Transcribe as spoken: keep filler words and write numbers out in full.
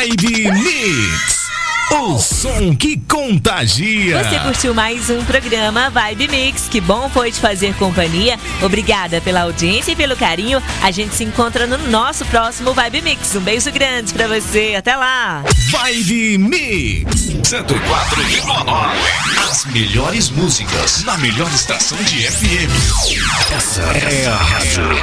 Vibe Mix, o som que contagia. Você curtiu mais um programa Vibe Mix? Que bom foi te fazer companhia. Obrigada pela audiência e pelo carinho. A gente se encontra no nosso próximo Vibe Mix. Um beijo grande pra você. Até lá. Vibe Mix cento e quatro vírgula nove. As melhores músicas na melhor estação de F M. Essa é a rádio.